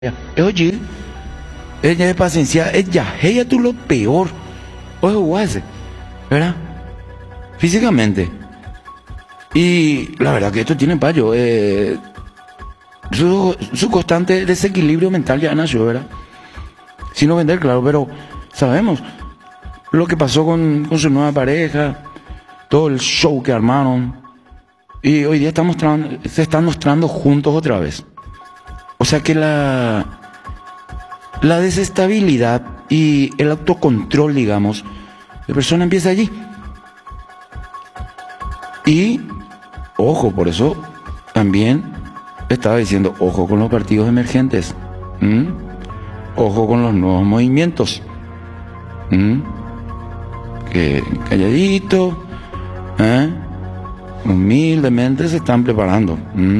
Oye, ella es paciencia, ella tú lo peor. Oye, guase, ¿verdad? Físicamente. Y la verdad que esto tiene payo. Su constante desequilibrio mental ya nació, ¿verdad? Sin no vender, claro, pero sabemos lo que pasó con su nueva pareja, todo el show que armaron. Y hoy día se están mostrando juntos otra vez. O sea que la desestabilidad y el autocontrol, digamos, de persona empieza allí. Y, ojo, por eso también estaba diciendo, ojo con los partidos emergentes. Ojo con los nuevos movimientos. Que calladito, humildemente se están preparando.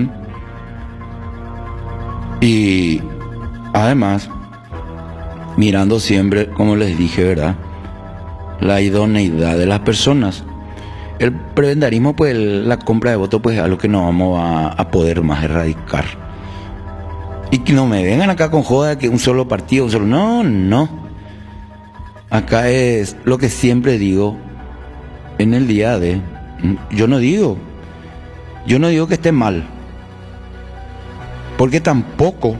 Y además, mirando siempre, como les dije, ¿verdad?, la idoneidad de las personas. El prebendarismo, pues la compra de votos, pues es algo que no vamos a poder más erradicar. Y que no me vengan acá con joda que un solo partido, un solo... No. Acá es lo que siempre digo en el día de... Yo no digo que esté mal. Porque tampoco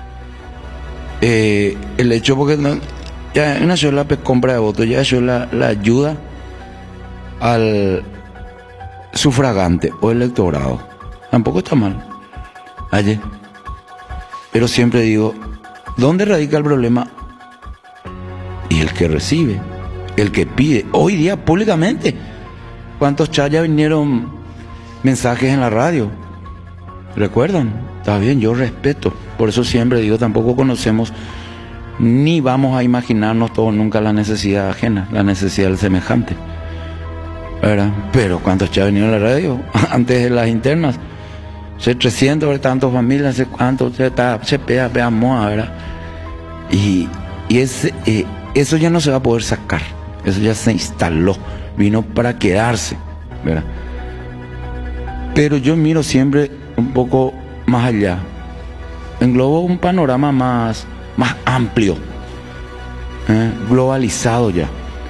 el hecho, porque no, ya nació la compra de votos, ya nació la ayuda al sufragante o electorado. Tampoco está mal. Ayer. Pero siempre digo, ¿dónde radica el problema? Y el que recibe, el que pide. Hoy día públicamente, ¿cuántos chayas vinieron mensajes en la radio? ¿Recuerdan? Está bien, yo respeto. Por eso siempre digo, tampoco conocemos ni vamos a imaginarnos todos nunca la necesidad ajena, la necesidad del semejante, ¿verdad? Pero ¿cuántos chayas vinieron a la radio? Antes de las internas. 300 de tantas familias, cuántos se pega moa, ¿verdad? Y eso ya no se va a poder sacar. Eso ya se instaló, vino para quedarse, ¿verdad? Pero yo miro siempre un poco más allá, englobo un panorama más amplio, globalizado ya.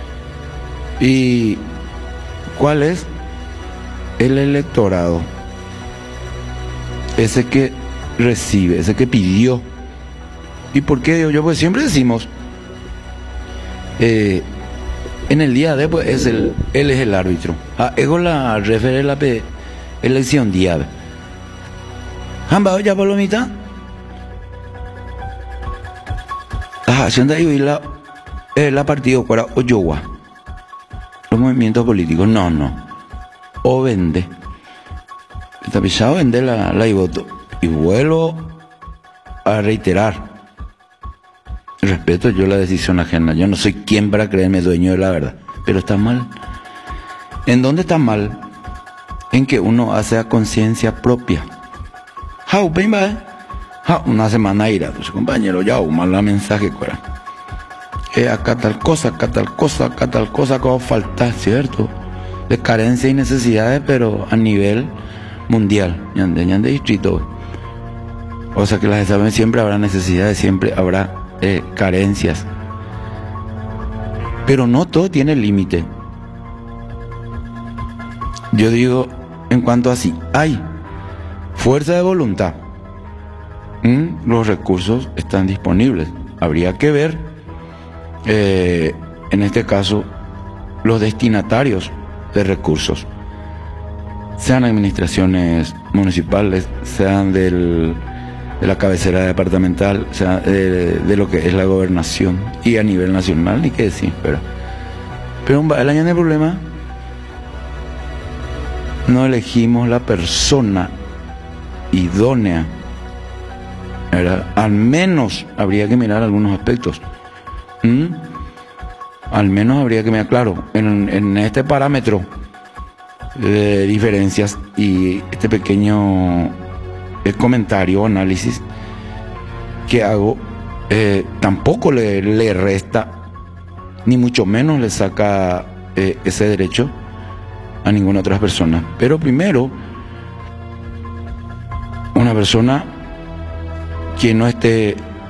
¿Y cuál es? El electorado, ese que recibe, ese que pidió. ¿Y por qué digo yo? Pues siempre decimos, en el día de, pues él es el árbitro. Ego la referé la elección día. ¿Han bajado ya palomita? Haciendo ahí la partido para Oyowa. Los movimientos políticos, no. O vende. Está pisado vender la y voto. Y vuelvo a reiterar. Respeto yo la decisión ajena. Yo no soy quien para creerme dueño de la verdad. Pero está mal. ¿En dónde está mal? En que uno hace a conciencia propia. Una semana irá, pues compañero, ya mala mensaje, acá tal cosa que va a faltar, ¿cierto? De carencia y necesidades, pero a nivel mundial, de distrito. O sea que las saben, siempre habrá necesidades, siempre habrá carencias. Pero no todo tiene límite. Yo digo, en cuanto a si hay fuerza de voluntad, los recursos están disponibles. Habría que ver, en este caso, los destinatarios de recursos, sean administraciones municipales, sean de la cabecera departamental, sea de lo que es la gobernación, y a nivel nacional, ni qué decir, pero el año de problema, no elegimos la persona idónea. Al menos habría que mirar algunos aspectos. Al menos habría que mirar, claro, en este parámetro de diferencias y este pequeño comentario o análisis que hago, tampoco le resta, ni mucho menos le saca ese derecho a ninguna otra persona. Pero primero, una persona que no esté